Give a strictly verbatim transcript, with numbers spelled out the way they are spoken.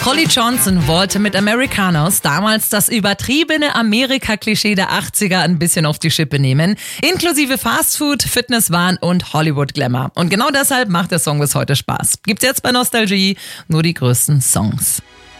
Holly Johnson wollte mit Americanos damals das übertriebene Amerika-Klischee der achtziger ein bisschen auf die Schippe nehmen, inklusive Fastfood, Fitnesswahn und Hollywood-Glamour. Und genau deshalb macht der Song bis heute Spaß. Gibt's jetzt bei Nostalgie nur die größten Songs.